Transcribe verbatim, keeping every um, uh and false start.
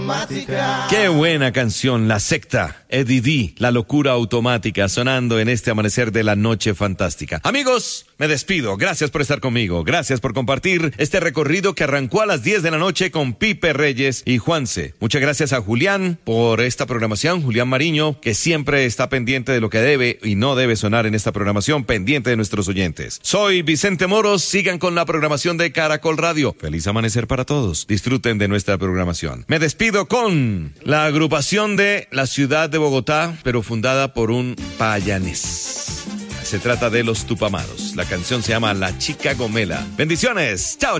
Qué buena canción, La Secta, Eddie D, La Locura Automática, sonando en este amanecer de la noche fantástica. Amigos, me despido. Gracias por estar conmigo. Gracias por compartir este recorrido que arrancó a las diez de la noche con Pipe Reyes y Juanse. Muchas gracias a Julián por esta programación, Julián Mariño, que siempre está pendiente de lo que debe y no debe sonar en esta programación, pendiente de nuestros oyentes. Soy Vicente Moros, sigan con la programación de Caracol Radio. Feliz amanecer para todos. Disfruten de nuestra programación. Me despido con la agrupación de la ciudad de Bogotá, pero fundada por un payanés. Se trata de Los Tupamaros. La canción se llama La Chica Gomela. Bendiciones. Chao.